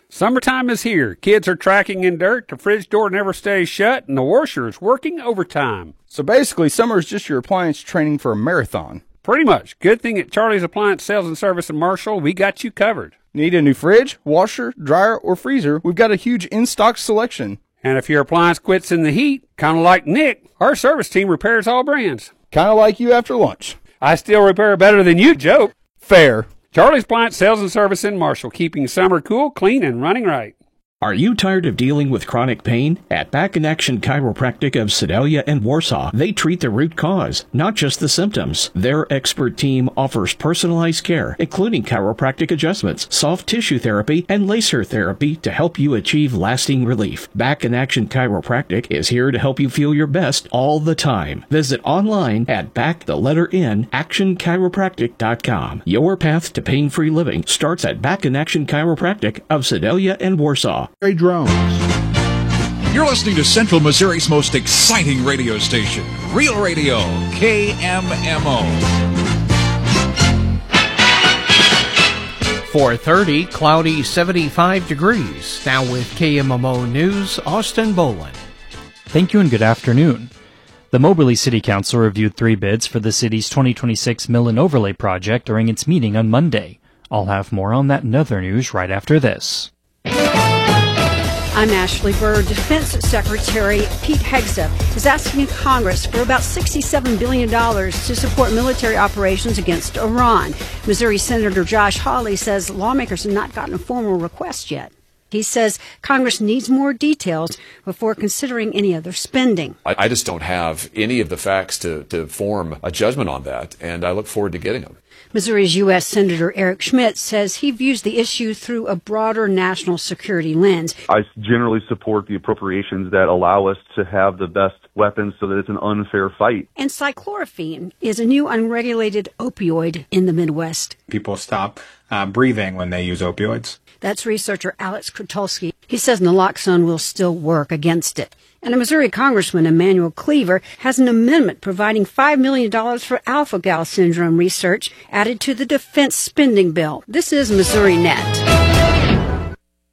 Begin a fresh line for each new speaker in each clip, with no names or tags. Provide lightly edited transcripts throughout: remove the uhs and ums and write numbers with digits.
Summertime is here. Kids are tracking in dirt, the fridge door never stays shut, and the washer is working overtime.
So basically, summer is just your appliance training for a marathon.
Pretty much. Good thing at Charlie's Appliance Sales and Service in Marshall, we got you covered.
Need a new fridge, washer, dryer, or freezer? We've got a huge in-stock selection.
And if your appliance quits in the heat, kind of like Nick, our service team repairs all brands.
Kind of like you after lunch.
I still repair better than you, Joe.
Fair.
Charlie's Appliance Sales and Service in Marshall, keeping summer cool, clean, and running right.
Are you tired of dealing with chronic pain? At Back in Action Chiropractic of Sedalia and Warsaw, they treat the root cause, not just the symptoms. Their expert team offers personalized care, including chiropractic adjustments, soft tissue therapy, and laser therapy to help you achieve lasting relief. Back in Action Chiropractic is here to help you feel your best all the time. Visit online at actionchiropractic.com. Your path to pain-free living starts at Back in Action Chiropractic of Sedalia and Warsaw.
Drones.
You're listening to Central Missouri's most exciting radio station, Real Radio, KMMO.
4:30, cloudy, 75 degrees. Now with KMMO News, Austin Boland.
Thank you and good afternoon. The Moberly City Council reviewed 3 bids for the city's 2026 Mill and Overlay project during its meeting on Monday. I'll have more on that and other news right after this.
I'm Ashley Bird. Defense Secretary Pete Hegseth is asking Congress for about $67 billion to support military operations against Iran. Missouri Senator Josh Hawley says lawmakers have not gotten a formal request yet. He says Congress needs more details before considering any other spending.
I just don't have any of the facts to form a judgment on that, and I look forward to getting them.
Missouri's U.S. Senator Eric Schmidt says he views the issue through a broader national security lens.
I generally support the appropriations that allow us to have the best weapons so that it's an unfair fight.
And cyclorphine is a new unregulated opioid in the Midwest.
People stop breathing when they use opioids.
That's researcher Alex Krutulski. He says naloxone will still work against it. And a Missouri Congressman, Emmanuel Cleaver, has an amendment providing $5 million for alpha-gal syndrome research added to the defense spending bill. This is Missouri Net.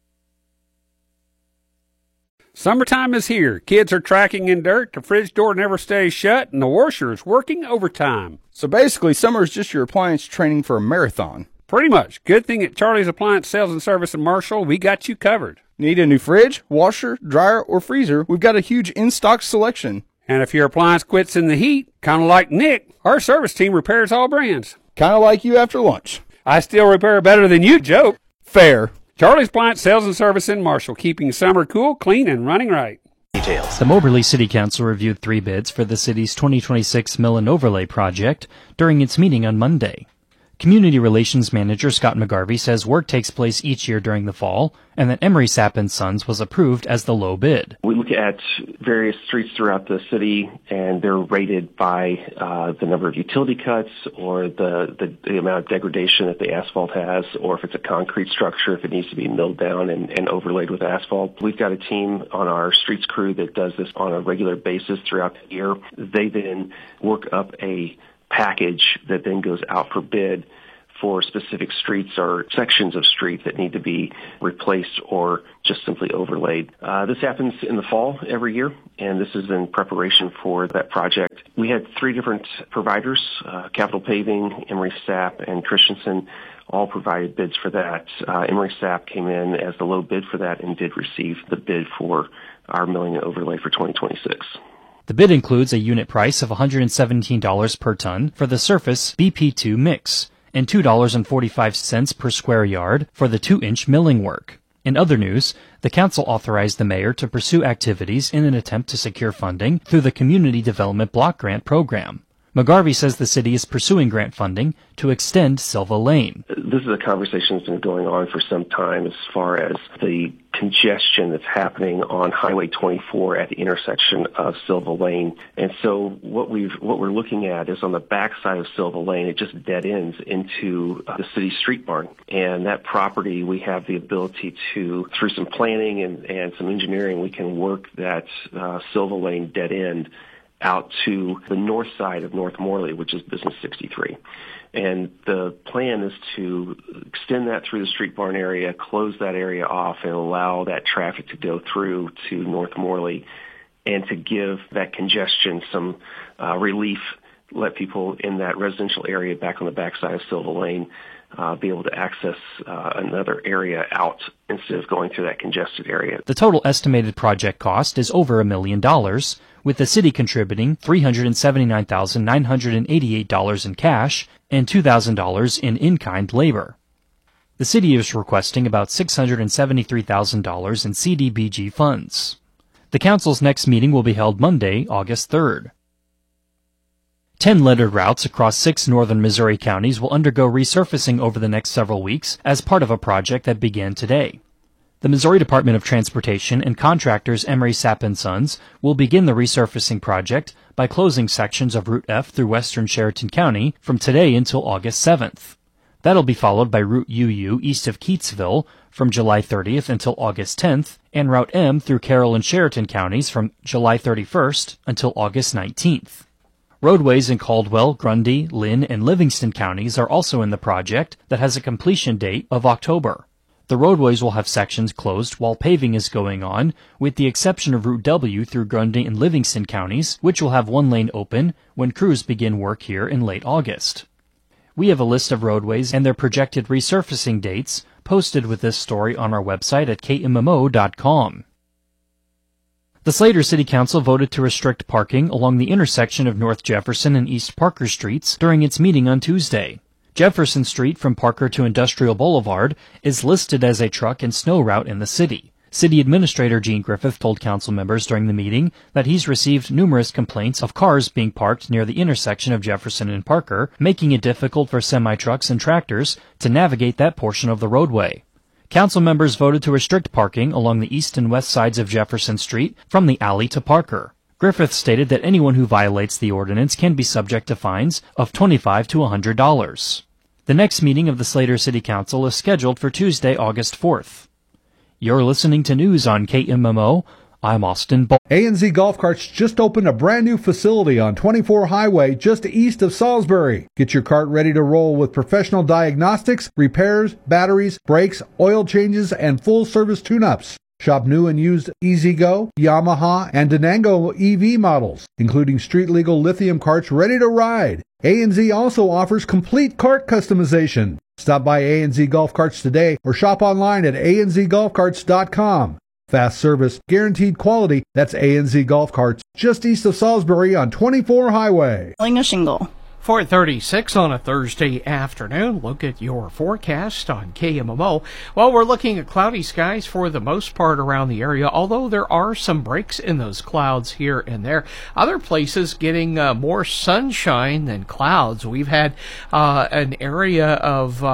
Summertime is here. Kids are tracking in dirt, the fridge door never stays shut, and the washer is working overtime.
So basically, summer is just your appliance training for a marathon.
Pretty much. Good thing at Charlie's Appliance Sales and Service in Marshall, we got you covered.
Need a new fridge, washer, dryer, or freezer? We've got a huge in-stock selection.
And if your appliance quits in the heat, kind of like Nick, our service team repairs all brands.
Kind of like you after lunch.
I still repair better than you, Joe.
Fair.
Charlie's Appliance Sales and Service in Marshall, keeping summer cool, clean, and running right.
Details. The Moberly City Council reviewed 3 bids for the city's 2026 Mill and Overlay project during its meeting on Monday. Community Relations Manager Scott McGarvey says work takes place each year during the fall, and that Emery Sapp & Sons was approved as the low bid.
We look at various streets throughout the city, and they're rated by the number of utility cuts or the amount of degradation that the asphalt has, or if it's a concrete structure, if it needs to be milled down and overlaid with asphalt. We've got a team on our streets crew that does this on a regular basis throughout the year. They then work up a package that then goes out for bid for specific streets or sections of street that need to be replaced or just simply overlaid. This happens in the fall every year, and this is in preparation for that project. We had 3 different providers, Capital Paving, Emery Sapp, and Christensen, all provided bids for that. Emery Sapp came in as the low bid for that and did receive the bid for our milling and overlay for 2026.
The bid includes a unit price of $117 per ton for the surface BP2 mix and $2.45 per square yard for the 2-inch milling work. In other news, the council authorized the mayor to pursue activities in an attempt to secure funding through the Community Development Block Grant Program. McGarvey says the city is pursuing grant funding to extend Silva Lane.
This is a conversation that's been going on for some time as far as the congestion that's happening on Highway 24 at the intersection of Silva Lane. And so what we're looking at is on the backside of Silva Lane, it just dead ends into the city street barn. And that property, we have the ability to, through some planning and some engineering, we can work that Silva Lane dead end out to the north side of North Morley, which is Business 63. And the plan is to extend that through the Street Barn area, close that area off, and allow that traffic to go through to North Morley, and to give that congestion some relief, let people in that residential area back on the backside of Silva Lane be able to access another area out instead of going through that congested area.
The total estimated project cost is over $1 million, with the city contributing $379,988 in cash and $2,000 in in-kind labor. The city is requesting about $673,000 in CDBG funds. The council's next meeting will be held Monday, August 3rd. 10 lettered routes across 6 northern Missouri counties will undergo resurfacing over the next several weeks as part of a project that began today. The Missouri Department of Transportation and contractors Emery Sapp & Sons will begin the resurfacing project by closing sections of Route F through western Sheridan County from today until August 7th. That'll be followed by Route UU east of Keatsville from July 30th until August 10th, and Route M through Carroll and Sheridan counties from July 31st until August 19th. Roadways in Caldwell, Grundy, Lynn, and Livingston counties are also in the project that has a completion date of October. The roadways will have sections closed while paving is going on, with the exception of Route W through Grundy and Livingston counties, which will have one lane open when crews begin work here in late August. We have a list of roadways and their projected resurfacing dates posted with this story on our website at kmmo.com. The Slater City Council voted to restrict parking along the intersection of North Jefferson and East Parker Streets during its meeting on Tuesday. Jefferson Street from Parker to Industrial Boulevard is listed as a truck and snow route in the city. City Administrator Gene Griffith told council members during the meeting that he's received numerous complaints of cars being parked near the intersection of Jefferson and Parker, making it difficult for semi-trucks and tractors to navigate that portion of the roadway. Council members voted to restrict parking along the east and west sides of Jefferson Street from the alley to Parker. Griffith stated that anyone who violates the ordinance can be subject to fines of $25 to $100. The next meeting of the Slater City Council is scheduled for Tuesday, August 4th. You're listening to news on KMMO. I'm Austin Ball.
A&Z Golf Carts just opened a brand new facility on 24 Highway just east of Salisbury. Get your cart ready to roll with professional diagnostics, repairs, batteries, brakes, oil changes, and full-service tune-ups. Shop new and used EasyGo, Yamaha, and Denango EV models, including street-legal lithium carts ready to ride. A&Z also offers complete cart customization. Stop by A&Z Golf Carts today or shop online at anzgolfcarts.com. Fast service, guaranteed quality. That's A&Z Golf Carts, just east of Salisbury on 24 Highway.
A shingle.
4:36 on a Thursday afternoon. Look at your forecast on KMMO. Well, we're looking at cloudy skies for the most part around the area, although there are some breaks in those clouds here and there. Other places getting more sunshine than clouds. We've had an area of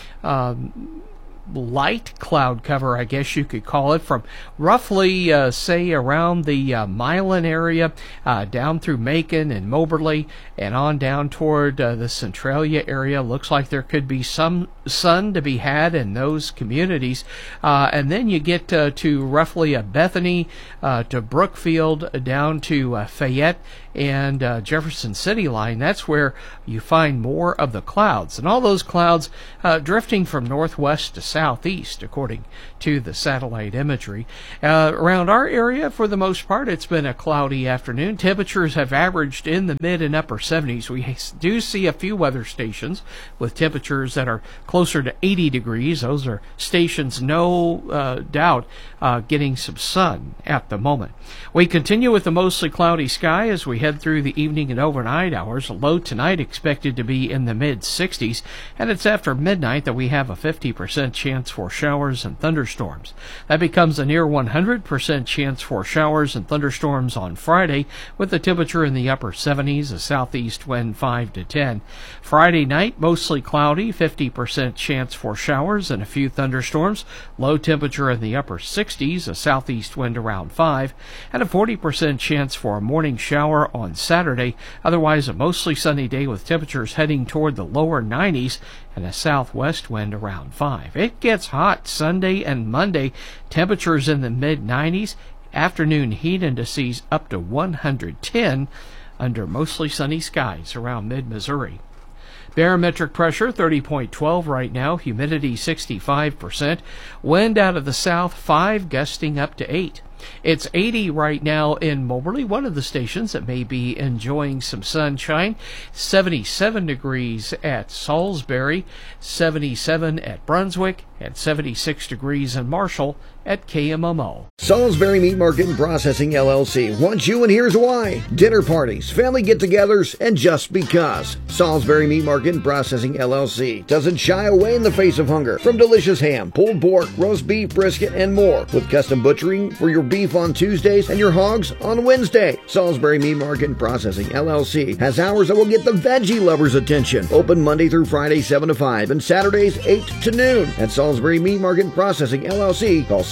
light cloud cover, I guess you could call it, from roughly, say, around the Milan area, down through Macon and Moberly, and on down toward the Centralia area. Looks like there could be some sun to be had in those communities. And then you get to roughly Bethany, to Brookfield, down to Fayette and Jefferson City line. That's where you find more of the clouds. And all those clouds drifting from northwest to southeast, according to the satellite imagery. Around our area, for the most part, it's been a cloudy afternoon. Temperatures have averaged in the mid and upper 70s. We do see a few weather stations with temperatures that are closer to 80 degrees. Those are stations, no doubt, getting some sun at the moment. We continue with the mostly cloudy sky as we head through the evening and overnight hours. Low tonight expected to be in the mid-60s, and it's after midnight that we have a 50% chance for showers and thunderstorms. That becomes a near 100% chance for showers and thunderstorms on Friday, with the temperature in the upper 70s, a southeast wind 5 to 10. Friday night, mostly cloudy, 50% chance for showers and a few thunderstorms. Low temperature in the upper 60s, a southeast wind around 5, and a 40% chance for a morning shower on Saturday. Otherwise, a mostly sunny day with temperatures heading toward the lower 90s and a southwest wind around 5. It gets hot Sunday and Monday. Temperatures in the mid-90s. Afternoon heat indices up to 110. under mostly sunny skies around mid-Missouri. Barometric pressure 30.12 right now, humidity 65%, wind out of the south 5 gusting up to 8. It's 80 right now in Moberly, one of the stations that may be enjoying some sunshine. 77 degrees at Salisbury, 77 at Brunswick, and 76 degrees in Marshall at KMMO.
Salisbury Meat Market and Processing LLC wants you, and here's why. Dinner parties, family get-togethers, and just because. Salisbury Meat Market and Processing LLC doesn't shy away in the face of hunger. From delicious ham, pulled pork, roast beef, brisket, and more. With custom butchering for your beef on Tuesdays and your hogs on Wednesday. Salisbury Meat Market and Processing LLC has hours that will get the veggie lovers' attention. Open Monday through Friday 7 to 5 and Saturdays 8 to noon. At Salisbury Meat Market and Processing LLC, call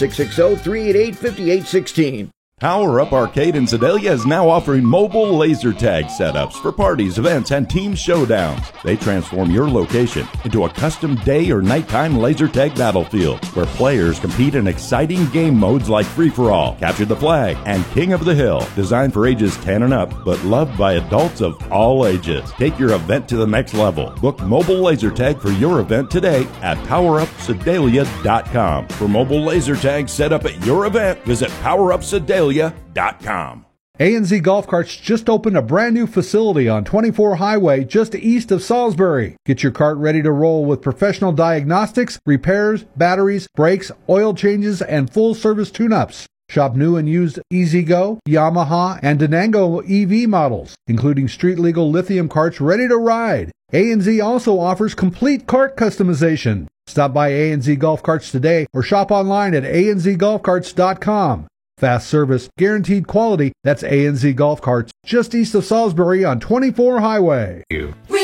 660-388-5816.
Power Up Arcade in Sedalia is now offering mobile laser tag setups for parties, events, and team showdowns. They transform your location into a custom day or nighttime laser tag battlefield where players compete in exciting game modes like Free-for-All, Capture the Flag, and King of the Hill. Designed for ages 10 and up, but loved by adults of all ages. Take your event to the next level. Book mobile laser tag for your event today at PowerUpSedalia.com. For mobile laser tags set up at your event, visit PowerUpSedalia.com.
A&Z Golf Carts just opened a brand new facility on 24 Highway just east of Salisbury. Get your cart ready to roll with professional diagnostics, repairs, batteries, brakes, oil changes, and full service tune-ups. Shop new and used EasyGo, Yamaha, and Denango EV models, including street-legal lithium carts ready to ride. A&Z also offers complete cart customization. Stop by A&Z Golf Carts today or shop online at anzgolfcarts.com. Fast service, guaranteed quality. That's A&Z Golf Carts, just east of Salisbury on 24 Highway.